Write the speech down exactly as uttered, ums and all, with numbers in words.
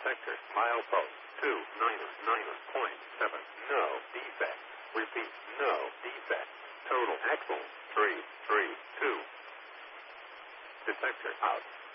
Detector. Milepost two nine nine point seven. No defect. Repeat. No defect. Total axle three three two. Detector out.